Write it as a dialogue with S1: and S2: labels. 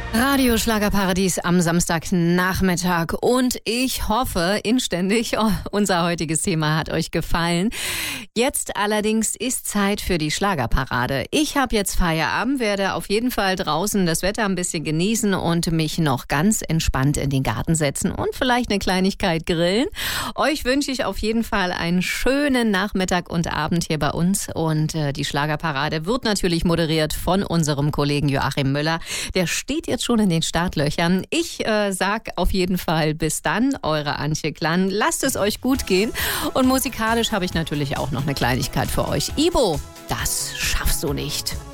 S1: Radio Schlagerparadies am Samstagnachmittag und ich hoffe inständig, unser heutiges Thema hat euch gefallen. Jetzt allerdings ist Zeit für die Schlagerparade. Ich habe jetzt Feierabend, werde auf jeden Fall draußen das Wetter ein bisschen genießen und mich noch ganz entspannt in den Garten setzen und vielleicht eine Kleinigkeit grillen. Euch wünsche ich auf jeden Fall einen schönen Nachmittag und Abend hier bei uns und die Schlagerparade wird natürlich moderiert von unserem Kollegen Joachim Müller. Der steht jetzt schon in den Startlöchern. Ich sag auf jeden Fall bis dann, eure Antje Klann. Lasst es euch gut gehen. Und musikalisch habe ich natürlich auch noch eine Kleinigkeit für euch. Ibo, das schaffst du nicht.